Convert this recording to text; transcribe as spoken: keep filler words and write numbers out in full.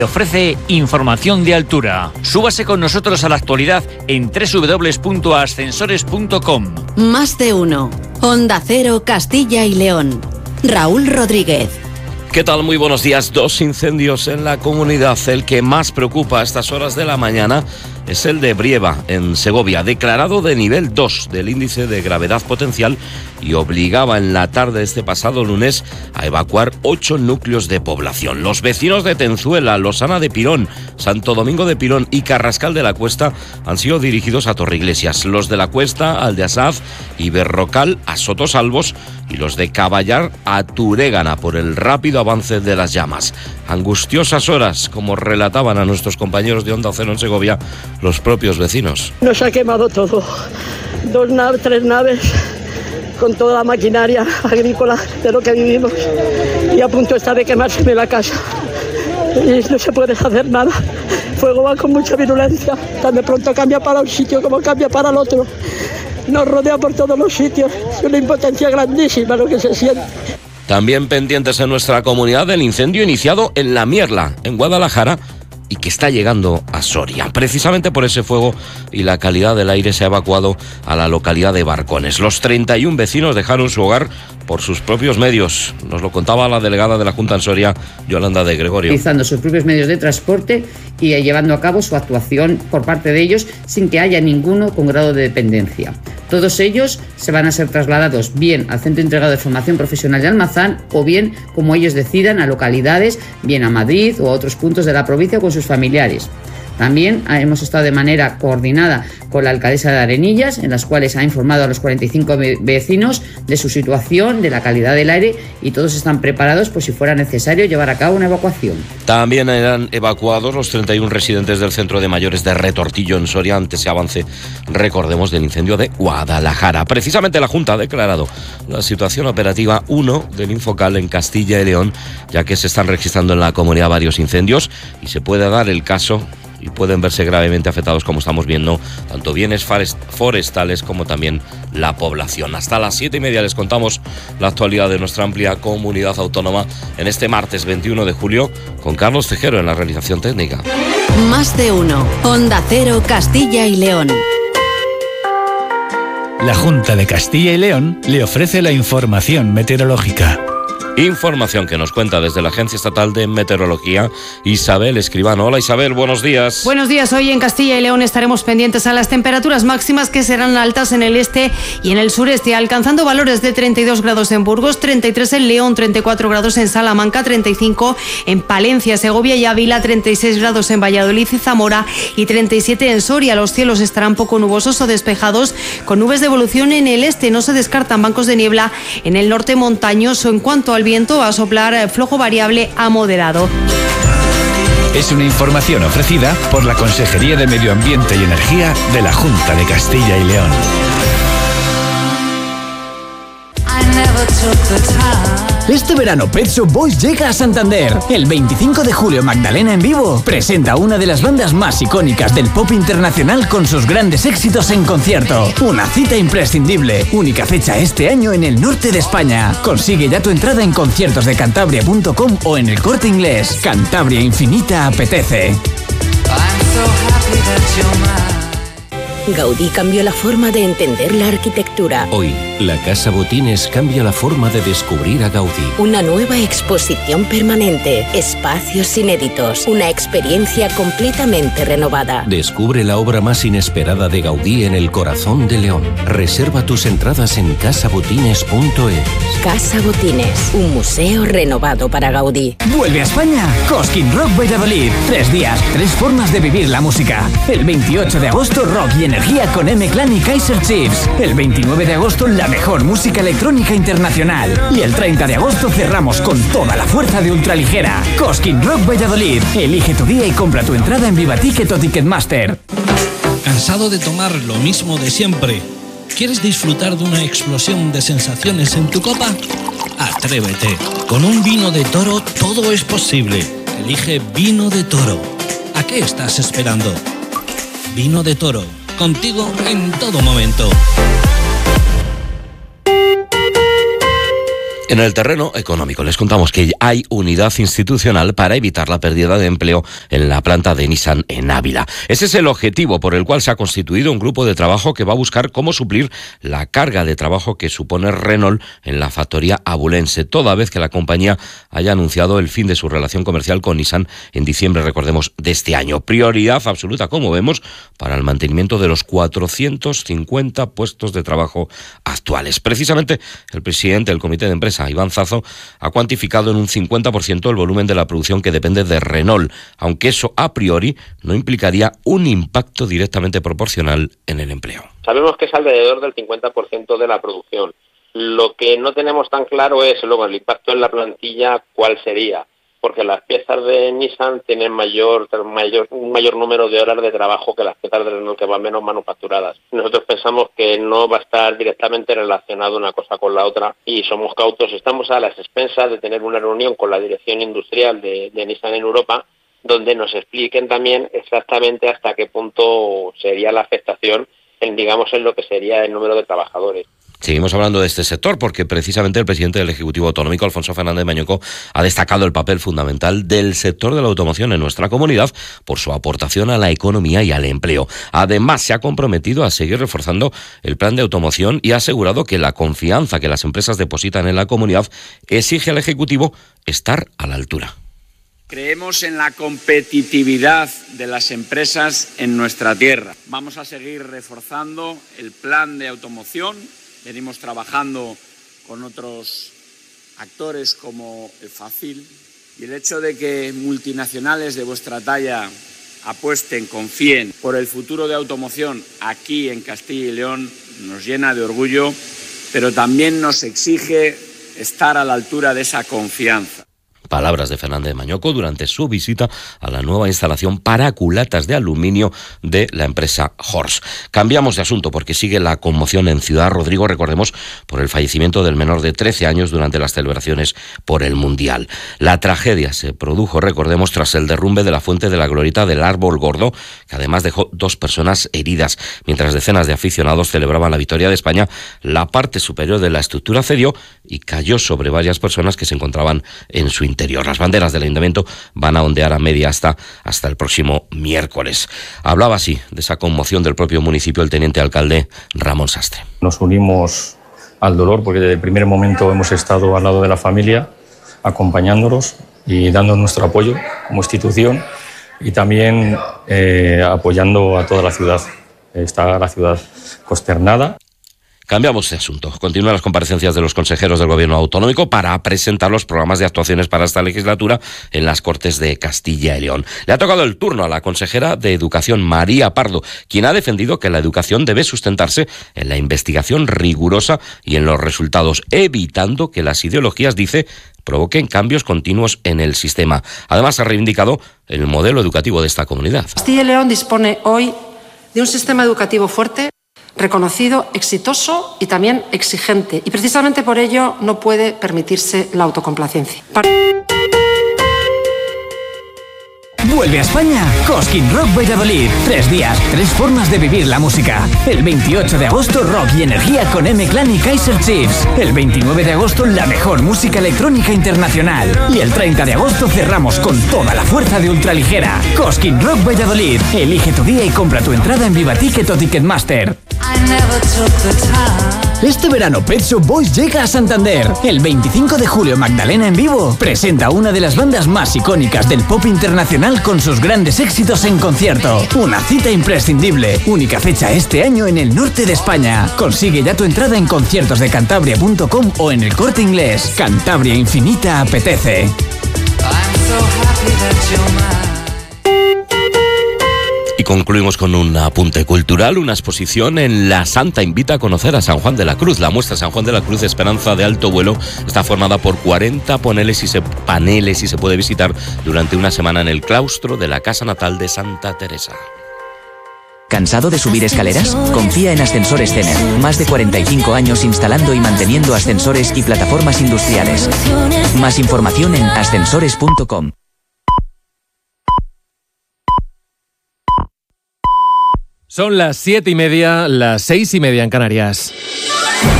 Ofrece información de altura. Súbase con nosotros a la actualidad en doble u doble u doble u punto ascensores punto com. Más de uno. Onda Cero, Castilla y León. Raúl Rodríguez. ¿Qué tal? Muy buenos días. Dos incendios en la comunidad. El que más preocupa a estas horas de la mañana es el de Brieva, en Segovia, declarado de nivel dos del índice de gravedad potencial y obligaba en la tarde de este pasado lunes a evacuar ocho núcleos de población. Los vecinos de Tenzuela, Losana de Pirón, Santo Domingo de Pirón y Carrascal de la Cuesta han sido dirigidos a Torreiglesias. Los de la Cuesta, Aldeasaz y Berrocal a Sotosalvos y los de Caballar a Turégana por el rápido avance de las llamas. Angustiosas horas, como relataban a nuestros compañeros de Onda Cero en Segovia los propios vecinos. Nos ha quemado todo, dos naves, tres naves, con toda la maquinaria agrícola de lo que vivimos, y a punto está de quemarse la casa y no se puede hacer nada. Fuego va con mucha virulencia, tan de pronto cambia para un sitio como cambia para el otro, nos rodea por todos los sitios, es una impotencia grandísima lo que se siente. También pendientes en nuestra comunidad del incendio iniciado en La Mierla, en Guadalajara, y que está llegando a Soria. Precisamente por ese fuego y la calidad del aire se ha evacuado a la localidad de Barcones. Los treinta y un vecinos dejaron su hogar por sus propios medios. Nos lo contaba la delegada de la Junta en Soria, Yolanda de Gregorio. Utilizando sus propios medios de transporte y llevando a cabo su actuación por parte de ellos sin que haya ninguno con grado de dependencia. Todos ellos se van a ser trasladados bien al Centro Integrado de Formación Profesional de Almazán o bien, como ellos decidan, a localidades, bien a Madrid o a otros puntos de la provincia con sus familiares. También hemos estado de manera coordinada con la alcaldesa de Arenillas, en las cuales ha informado a los cuarenta y cinco vecinos de su situación, de la calidad del aire, y todos están preparados por si fuera necesario llevar a cabo una evacuación. También eran evacuados los treinta y un residentes del Centro de Mayores de Retortillo en Soria ante ese avance, recordemos, del incendio de Guadalajara. Precisamente la Junta ha declarado la situación operativa uno del Infocal en Castilla y León, ya que se están registrando en la comunidad varios incendios y se puede dar el caso y pueden verse gravemente afectados, como estamos viendo, tanto bienes forestales como también la población. Hasta las siete y media les contamos la actualidad de nuestra amplia comunidad autónoma en este martes veintiuno de julio con Carlos Tejero en la realización técnica. Más de uno. Onda Cero, Castilla y León. La Junta de Castilla y León le ofrece la información meteorológica. Información que nos cuenta desde la Agencia Estatal de Meteorología, Isabel Escribano. Hola Isabel, buenos días. Buenos días. Hoy en Castilla y León estaremos pendientes a las temperaturas máximas que serán altas en el este y en el sureste, alcanzando valores de treinta y dos grados en Burgos, treinta y tres en León, treinta y cuatro grados en Salamanca, treinta y cinco en Palencia, Segovia y Ávila, treinta y seis grados en Valladolid y Zamora y treinta y siete en Soria. Los cielos estarán poco nubosos o despejados, con nubes de evolución en el este. No se descartan bancos de niebla en el norte montañoso. En cuanto al viento, va a soplar flojo variable a moderado. Es una información ofrecida por la Consejería de Medio Ambiente y Energía de la Junta de Castilla y León. Este verano Pet Shop Boys llega a Santander. El veinticinco de julio Magdalena en Vivo presenta una de las bandas más icónicas del pop internacional con sus grandes éxitos en concierto. Una cita imprescindible. Única fecha este año en el norte de España. Consigue ya tu entrada en conciertos de cantabria punto com o en el Corte Inglés. Cantabria Infinita apetece. Gaudí cambió la forma de entender la arquitectura. Hoy, la Casa Botines cambia la forma de descubrir a Gaudí. Una nueva exposición permanente, espacios inéditos, una experiencia completamente renovada. Descubre la obra más inesperada de Gaudí en el corazón de León. Reserva tus entradas en casa botines punto es. Casa Botines, un museo renovado para Gaudí. Vuelve a España, Cosquín Rock Valladolid. Tres días, tres formas de vivir la música. El veintiocho de agosto, rock y energía con M-Clan y Kaiser Chiefs. El veintinueve de agosto, la mejor música electrónica internacional. Y el treinta de agosto cerramos con toda la fuerza de ultraligera. Cosquín Rock Valladolid. Elige tu día y compra tu entrada en Vivaticket o Ticketmaster. ¿Cansado de tomar lo mismo de siempre? ¿Quieres disfrutar de una explosión de sensaciones en tu copa? Atrévete. Con un vino de Toro todo es posible. Elige Vino de Toro. ¿A qué estás esperando? Vino de Toro. Contigo en todo momento. En el terreno económico les contamos que hay unidad institucional para evitar la pérdida de empleo en la planta de Nissan en Ávila. Ese es el objetivo por el cual se ha constituido un grupo de trabajo que va a buscar cómo suplir la carga de trabajo que supone Renault en la factoría abulense, toda vez que la compañía haya anunciado el fin de su relación comercial con Nissan en diciembre, recordemos, de este año. Prioridad absoluta, como vemos, para el mantenimiento de los cuatrocientos cincuenta puestos de trabajo actuales. Precisamente el presidente del comité de empresa, Iván Zazo, ha cuantificado en un cincuenta por ciento el volumen de la producción que depende de Renault, aunque eso a priori no implicaría un impacto directamente proporcional en el empleo. Sabemos que es alrededor del cincuenta por ciento de la producción. Lo que no tenemos tan claro es luego el impacto en la plantilla, cuál sería, porque las piezas de Nissan tienen mayor, mayor, un mayor número de horas de trabajo que las piezas de Renault, que van menos manufacturadas. Nosotros pensamos que no va a estar directamente relacionado una cosa con la otra y somos cautos. Estamos a las expensas de tener una reunión con la dirección industrial de, de Nissan en Europa, donde nos expliquen también exactamente hasta qué punto sería la afectación en, digamos, en lo que sería el número de trabajadores. Seguimos hablando de este sector porque precisamente el presidente del Ejecutivo Autonómico, Alfonso Fernández Mañueco, ha destacado el papel fundamental del sector de la automoción en nuestra comunidad por su aportación a la economía y al empleo. Además, se ha comprometido a seguir reforzando el plan de automoción y ha asegurado que la confianza que las empresas depositan en la comunidad exige al Ejecutivo estar a la altura. Creemos en la competitividad de las empresas en nuestra tierra. Vamos a seguir reforzando el plan de automoción. Venimos trabajando con otros actores como el Facil, y el hecho de que multinacionales de vuestra talla apuesten, confíen por el futuro de automoción aquí en Castilla y León nos llena de orgullo, pero también nos exige estar a la altura de esa confianza. Palabras de Fernández Mañueco durante su visita a la nueva instalación para culatas de aluminio de la empresa Horst. Cambiamos de asunto porque sigue la conmoción en Ciudad Rodrigo, recordemos, por el fallecimiento del menor de trece años durante las celebraciones por el Mundial. La tragedia se produjo, recordemos, tras el derrumbe de la fuente de la glorieta del Árbol Gordo, que además dejó dos personas heridas. Mientras decenas de aficionados celebraban la victoria de España, la parte superior de la estructura cedió y cayó sobre varias personas que se encontraban en su interior. Las banderas del Ayuntamiento van a ondear a media hasta, hasta el próximo miércoles. Hablaba así de esa conmoción del propio municipio el teniente alcalde Ramón Sastre. Nos unimos al dolor porque desde el primer momento hemos estado al lado de la familia, acompañándolos y dando nuestro apoyo como institución y también eh, apoyando a toda la ciudad. Está la ciudad consternada. Cambiamos de asunto. Continúan las comparecencias de los consejeros del Gobierno autonómico para presentar los programas de actuaciones para esta legislatura en las Cortes de Castilla y León. Le ha tocado el turno a la consejera de Educación, María Pardo, quien ha defendido que la educación debe sustentarse en la investigación rigurosa y en los resultados, evitando que las ideologías, dice, provoquen cambios continuos en el sistema. Además, ha reivindicado el modelo educativo de esta comunidad. Castilla y León dispone hoy de un sistema educativo fuerte, reconocido, exitoso y también exigente. Y precisamente por ello no puede permitirse la autocomplacencia. Para... Vuelve a España Cosquín Rock Valladolid. Tres días, tres formas de vivir la música. El veintiocho de agosto, rock y energía con M-Clan y Kaiser Chiefs. El veintinueve de agosto, la mejor música electrónica internacional. Y el treinta de agosto cerramos con toda la fuerza de Ultraligera. Cosquín Rock Valladolid. Elige tu día y compra tu entrada en Viva Ticket o Ticketmaster. Este verano Pet Shop Boys llega a Santander. El veinticinco de julio Magdalena en vivo presenta a una de las bandas más icónicas del pop internacional con sus grandes éxitos en concierto. Una cita imprescindible. Única fecha este año en el norte de España. Consigue ya tu entrada en conciertos de cantabria punto com o en el Corte Inglés. Cantabria Infinita apetece. Y concluimos con un apunte cultural. Una exposición en La Santa invita a conocer a San Juan de la Cruz. La muestra San Juan de la Cruz Esperanza de Alto Vuelo está formada por cuarenta paneles y, se, paneles y se puede visitar durante una semana en el claustro de la casa natal de Santa Teresa. ¿Cansado de subir escaleras? Confía en Ascensores Cener. Más de cuarenta y cinco años instalando y manteniendo ascensores y plataformas industriales. Más información en ascensores punto com. Son las siete y media, las seis y media en Canarias.